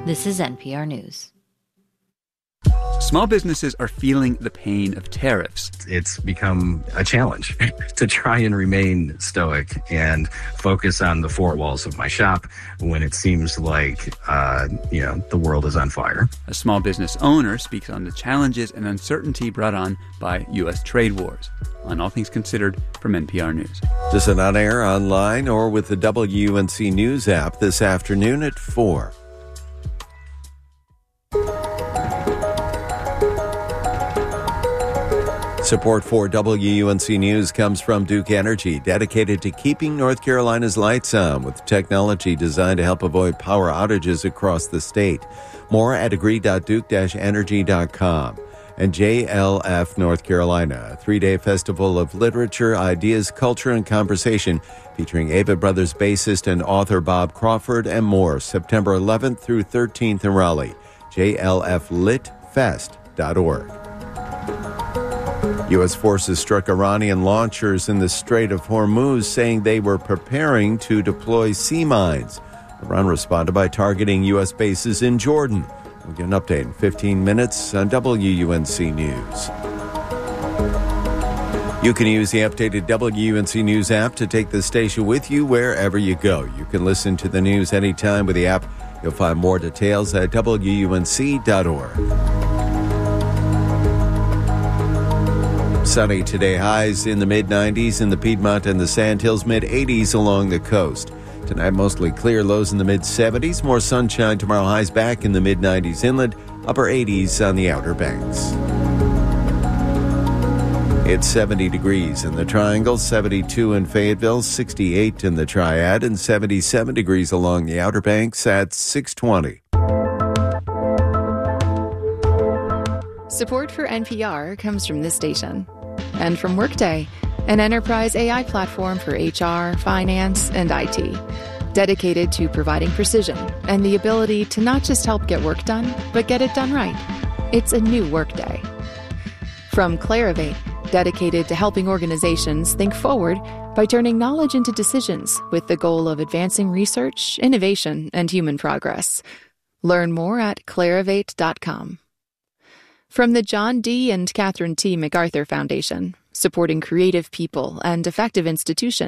This is NPR News. Small businesses are feeling the pain of tariffs. It's become a challenge to try and remain stoic and focus on the four walls of my shop when it seems like, the world is on fire. A small business owner speaks on the challenges and uncertainty brought on by U.S. trade wars. On All Things Considered from NPR News. Listen on air, online, or with the WUNC News app this afternoon at 4. Support for WUNC News comes from Duke Energy, dedicated to keeping North Carolina's lights on with technology designed to help avoid power outages across the state. More at agree.duke-energy.com. And JLF North Carolina, a 3-day festival of literature, ideas, culture, and conversation featuring Avett Brothers bassist and author Bob Crawford and more, September 11th through 13th in Raleigh. JLFLitFest.org. U.S. forces struck Iranian launchers in the Strait of Hormuz, saying they were preparing to deploy sea mines. Iran responded by targeting U.S. bases in Jordan. We'll get an update in 15 minutes on WUNC News. You can use the updated WUNC News app to take the station with you wherever you go. You can listen to the news anytime with the app. You'll find more details at WUNC.org. Sunny today, highs in the mid-90s in the Piedmont and the Sandhills, mid-80s along the coast. Tonight, mostly clear, lows in the mid-70s. More sunshine tomorrow, highs back in the mid-90s inland, upper 80s on the Outer Banks. It's 70 degrees in the Triangle, 72 in Fayetteville, 68 in the Triad, and 77 degrees along the Outer Banks at 620. Support for NPR comes from this station and from Workday, an enterprise AI platform for HR, finance, and IT, dedicated to providing precision and the ability to not just help get work done, but get it done right. It's a new Workday. From Clarivate, dedicated to helping organizations think forward by turning knowledge into decisions with the goal of advancing research, innovation, and human progress. Learn more at clarivate.com. From the John D. and Catherine T. MacArthur Foundation, supporting creative people and effective institutions.